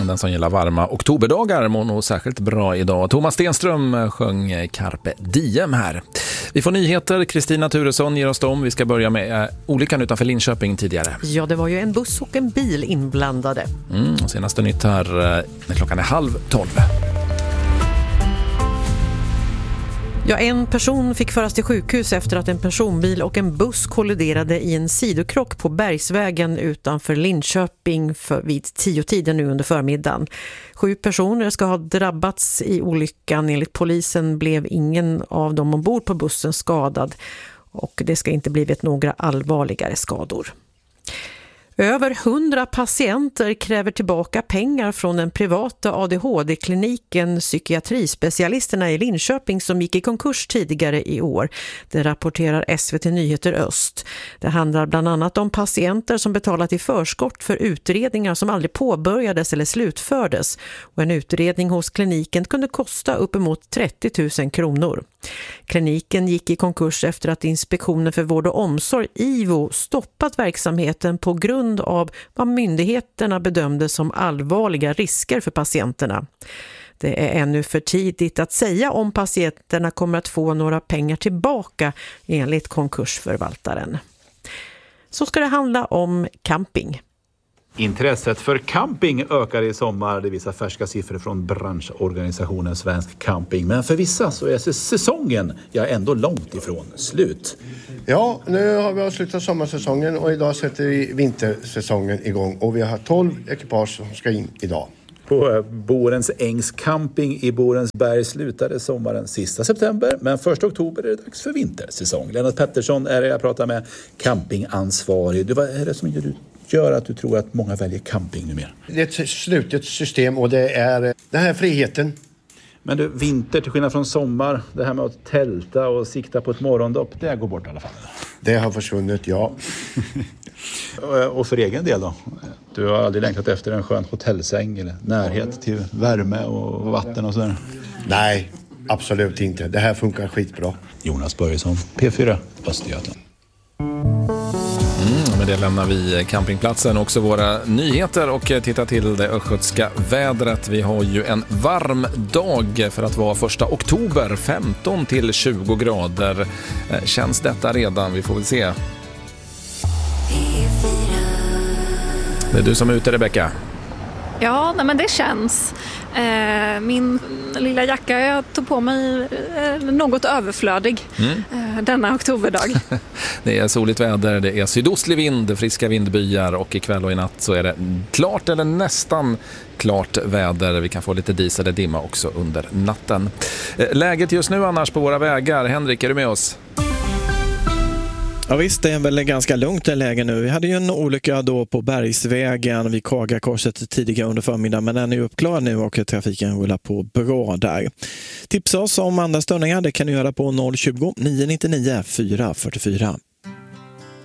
Men den som gillar varma oktoberdagar mår nog särskilt bra idag. Thomas Stenström sjöng Carpe Diem här. Vi får nyheter. Kristina Turesson ger oss dem. Vi ska börja med olyckan utanför Linköping tidigare. Ja, det var ju en buss och en bil inblandade. Och senaste nytt här när klockan är 11:30. Ja, en person fick föras till sjukhus efter att en personbil och en buss kolliderade i en sidokrock på Bergsvägen utanför Linköping vid 10-tiden nu under förmiddagen. 7 personer ska ha drabbats i olyckan. Enligt polisen blev ingen av dem ombord på bussen skadad och det ska inte blivit några allvarligare skador. Över 100 patienter kräver tillbaka pengar från den privata ADHD-kliniken Psykiatrispecialisterna i Linköping som gick i konkurs tidigare i år. Det rapporterar SVT Nyheter Öst. Det handlar bland annat om patienter som betalat i förskott för utredningar som aldrig påbörjades eller slutfördes. Och en utredning hos kliniken kunde kosta uppemot 30 000 kronor. Kliniken gick i konkurs efter att Inspektionen för vård och omsorg, IVO, stoppat verksamheten på grund av vad myndigheterna bedömde som allvarliga risker för patienterna. Det är ännu för tidigt att säga om patienterna kommer att få några pengar tillbaka enligt konkursförvaltaren. Så ska det handla om camping. Intresset för camping ökar i sommar, det visar färska siffror från branschorganisationen Svensk Camping. Men för vissa så är säsongen ändå långt ifrån slut. Ja, nu har vi avslutat sommarsäsongen och idag sätter vi vintersäsongen igång. Och vi har 12 ekipage som ska in idag. På Borens Ängs camping i Borensberg slutade sommaren sista september. Men 1 oktober är det dags för vintersäsong. Lennart Pettersson är det jag pratar med, campingansvarig. Vad är det som gör att du tror att många väljer camping numera? Det är ett slutet system och det är den här friheten. Men du, vinter till skillnad från sommar, det här med att tälta och sikta på ett morgondopp, det går bort i alla fall. Det har försvunnit, ja. Och för egen del då? Du har aldrig längtat efter en skön hotellsäng eller närhet till värme och vatten och sådär? Nej, absolut inte. Det här funkar skitbra. Jonas Börjesson, P4, Östergötland. Med det lämnar vi campingplatsen, också våra nyheter och tittar till det östgötska vädret. Vi har ju en varm dag för att vara 1 oktober, 15 till 20 grader. Känns detta redan? Vi får väl se. Det är du som är ute, Rebecka. Ja, men det känns. Min lilla jacka jag tog på mig något överflödig denna oktoberdag. Det är soligt väder, det är sydostlig vind, friska vindbyar och ikväll och i natt så är det klart eller nästan klart väder. Vi kan få lite dis eller dimma också under natten. Läget just nu annars på våra vägar. Henrik, är du med oss? Ja visst, det är väl ganska lugnt läge nu. Vi hade ju en olycka då på Bergsvägen vid Kagakorset tidigare under förmiddagen, men den är uppklarad nu och trafiken rullar på bra där. Tipsa oss om andra störningar, det kan du göra på 020 999 444.